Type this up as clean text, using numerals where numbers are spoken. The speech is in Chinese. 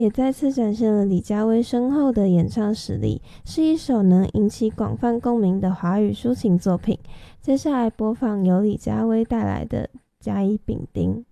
也再次展现了李佳薇深厚的演唱实力，是一首能引起广泛共鸣的华语抒情作品。接下来播放由李佳薇带来的《甲乙丙丁》。